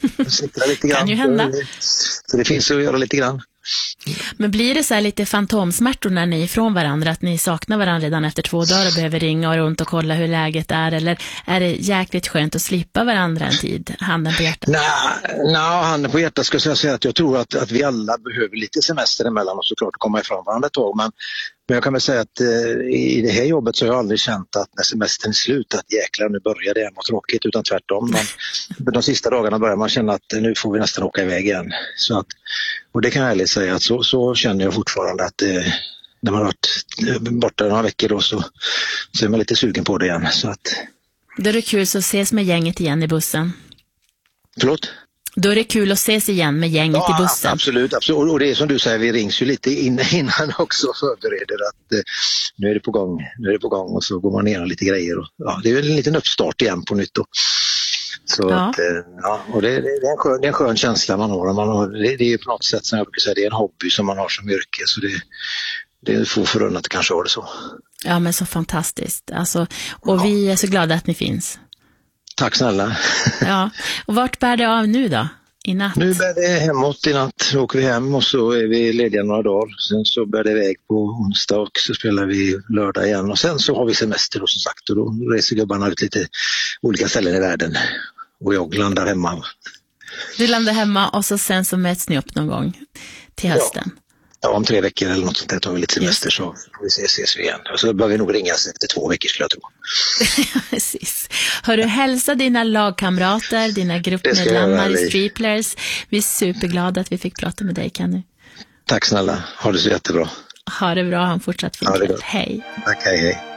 Sitter lite grann. Kan ju hända. Så det finns att göra lite grann. Men blir det så här lite fantomsmärtor när ni är ifrån varandra, att ni saknar varandra redan efter 2 dagar och behöver ringa och runt och kolla hur läget är, eller är det jäkligt skönt att slippa varandra en tid, handen på hjärtat? Nej, handen på hjärtat ska jag säga att jag tror att vi alla behöver lite semester emellan och såklart komma ifrån varandra ett tag, men jag kan väl säga att i det här jobbet så har jag aldrig känt att när semestern är slut att jäklar nu börjar det vad tråkigt, utan tvärtom. De sista dagarna börjar man känna att nu får vi nästan åka iväg igen. Så att, och det kan jag ärligt säga att så känner jag fortfarande att när man har varit borta några veckor då, så är man lite sugen på det igen. Så att... Då är det kul att ses med gänget igen i bussen. Förlåt? Då är det kul att ses igen med gänget i bussen. Absolut. Och det är som du säger, vi rings ju lite innan också och förbereder att nu är det på gång och så går man ner lite grejer. Och, det är en liten uppstart igen på nytt då. Så att, och det är en skön känsla man har. Det är ju på något sätt som jag brukar säga, det är en hobby som man har som yrke, så det är få förunnat att kanske ha det så. Ja, men så fantastiskt. Alltså, och vi är så glada att ni finns. Tack snälla. Ja, och vart bär det av nu då? I natt? Nu bär det hemåt i natt. Då åker vi hem och så är vi lediga några dagar. Sen så bär det iväg på onsdag och så spelar vi lördag igen. Och sen så har vi semester då, som sagt. Och då reser gubbarna ut lite olika ställen i världen. Och jag landar hemma. Du landar hemma och så sen så möts ni upp någon gång till hösten? Ja, om 3 veckor eller något sånt där tar vi lite semester, så får vi ses igen. Och så bör vi nog ringas efter 2 veckor skulle jag tro. Precis. Hör du, hälsa dina lagkamrater, dina gruppmedlemmar i Streeplers. Vi är superglada att vi fick prata med dig, Kenny. Tack snälla, ha det så jättebra. Ha det bra, ha en fortsatt fin kväll. Hej. Tack, hej.